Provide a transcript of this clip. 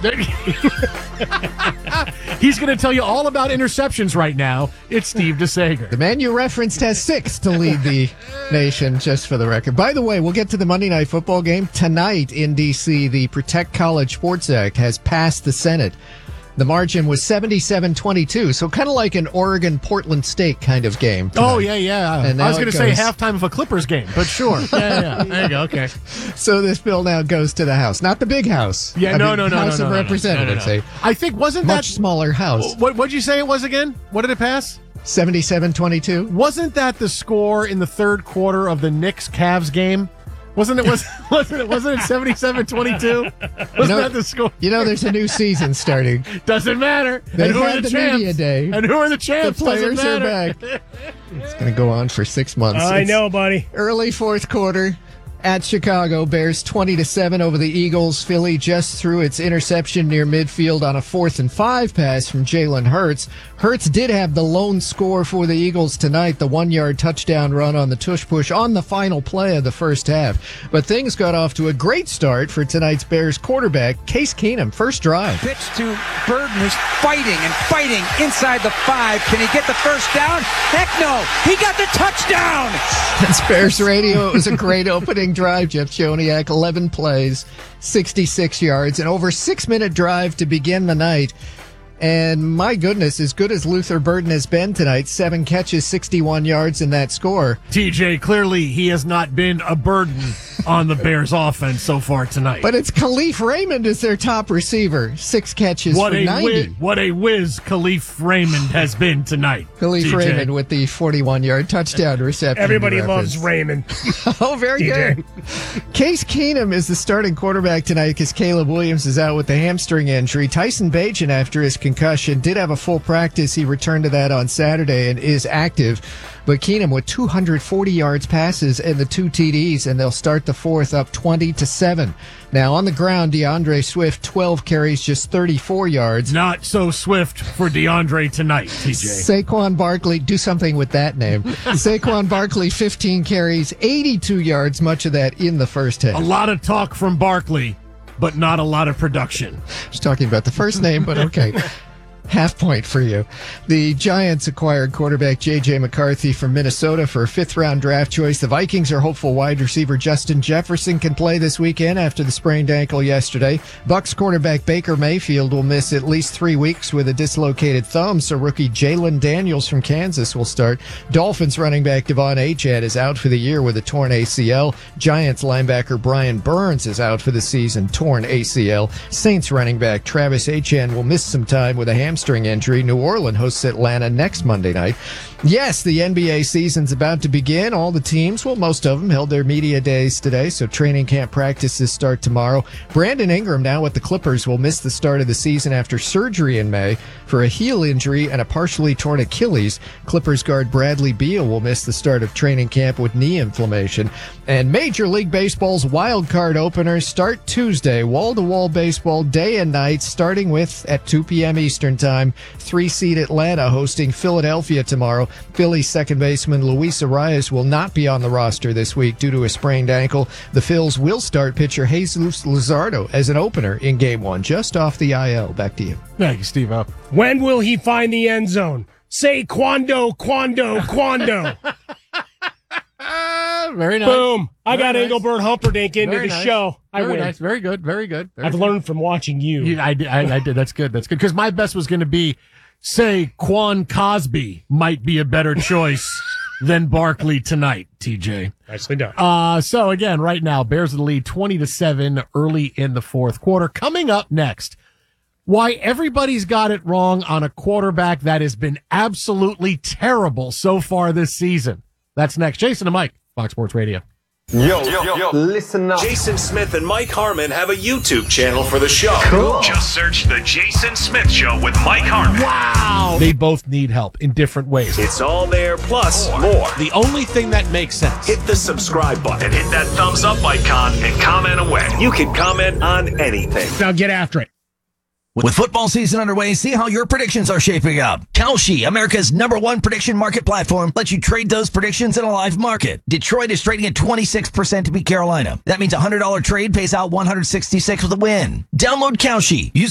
He's going to tell you all about interceptions right now. It's Steve DeSager. The man you referenced has 6 to lead the nation, just for the record. By the way, we'll get to the Monday Night Football game. Tonight in D.C., the Protect College Sports Act has passed the Senate. The margin was 77-22, so kind of like an Oregon-Portland State kind of game tonight. Oh, yeah. And I was going to say goes- halftime of a Clippers game, but sure. Yeah. There you go. Okay. So this bill now goes to the House. Not the big House. Yeah, No, no. House of Representatives. No. I think, wasn't Much that... smaller House. What'd you say it was again? What did it pass? 77-22. Wasn't that the score in the third quarter of the Knicks-Cavs game? Wasn't it 77-22? Wasn't that the score? You know, there's a new season starting. Doesn't matter. They and who are had the the champs? media day. And who are the champs? The players Doesn't are matter. back. It's going to go on for 6 months. I It's know, buddy. Early fourth quarter at Chicago. Bears 20-7 over the Eagles. Philly just threw its interception near midfield on a 4th and 5 pass from Jalen Hurts. Hurts did have the lone score for the Eagles tonight, the 1-yard touchdown run on the tush push on the final play of the first half. But things got off to a great start for tonight's Bears quarterback, Case Keenum. First drive. Pitch to Burden, who's fighting inside the 5. Can he get the first down? Heck no. He got the touchdown. That's Bears Radio. It was a great opening drive. Jeff Joniak, 11 plays, 66 yards, an over 6-minute drive to begin the night. And my goodness, as good as Luther Burden has been tonight, 7 catches, 61 yards in that score. TJ, clearly he has not been a burden on the Bears offense so far tonight. But it's Khalif Raymond is their top receiver. 6 catches for 90. What a whiz Khalif Raymond has been tonight. Khalif TJ. Raymond with the 41-yard touchdown reception. Everybody you loves referenced. Raymond. Oh, very TJ. good. Case Keenum is the starting quarterback tonight because Caleb Williams is out with the hamstring injury. Tyson Bagent, after his concussion, did have a full practice. He returned to that on Saturday and is active. But Keenum with 240 yards passes and the 2 TDs, and they'll start the fourth up 20-7. Now on the ground, DeAndre Swift, 12 carries, just 34 yards. Not so swift for DeAndre tonight, TJ. Saquon Barkley, do something with that name. Saquon Barkley, 15 carries, 82 yards, much of that in the first half. A lot of talk from Barkley, but not a lot of production. Just talking about the first name, but okay. Half point for you. The Giants acquired quarterback J.J. McCarthy from Minnesota for a 5th-round draft choice. The Vikings are hopeful wide receiver Justin Jefferson can play this weekend after the sprained ankle yesterday. Bucs quarterback Baker Mayfield will miss at least 3 weeks with a dislocated thumb, so rookie Jalen Daniels from Kansas will start. Dolphins running back Devon Achane is out for the year with a torn ACL. Giants linebacker Brian Burns is out for the season, torn ACL. Saints running back Travis Etienne will miss some time with a hamstring injury. New Orleans hosts Atlanta next Monday night. Yes, the NBA season's about to begin. All the teams, well, most of them, held their media days today, so training camp practices start tomorrow. Brandon Ingram, now with the Clippers, will miss the start of the season after surgery in May for a heel injury and a partially torn Achilles. Clippers guard Bradley Beal will miss the start of training camp with knee inflammation. And Major League Baseball's wild card openers start Tuesday. Wall-to-wall baseball day and night, starting with, at 2 p.m. Eastern Time, 3-seed Atlanta hosting Philadelphia tomorrow. Phillies second baseman Luis Arias will not be on the roster this week due to a sprained ankle. The Phils will start pitcher Jesus Luzardo as an opener in Game 1, just off the IL. Back to you. Thank you, Steve-O. When will he find the end zone? Say quando. Very nice. Boom. I got nice. Engelbert Humperdinck into Very the nice. show. I Very win. nice. Very good. Very good. I've learned from watching you. I did. That's good. Because my best was going to be, say, Quan Cosby might be a better choice than Barkley tonight, TJ. Nicely done. So again, right now, Bears in the lead 20-7 early in the fourth quarter. Coming up next, why everybody's got it wrong on a quarterback that has been absolutely terrible so far this season. That's next. Jason and Mike, Fox Sports Radio. Yo, listen up. Jason Smith and Mike Harmon have a YouTube channel for the show. Cool. Just search The Jason Smith Show with Mike Harmon. Wow. They both need help in different ways. It's all there, plus more. The only thing that makes sense. Hit the subscribe button. And hit that thumbs up icon and comment away. You can comment on anything. Now get after it. With football season underway, see how your predictions are shaping up. Kalshi, America's #1 prediction market platform, lets you trade those predictions in a live market. Detroit is trading at 26% to beat Carolina. That means a $100 trade pays out $166 with a win. Download Kalshi. Use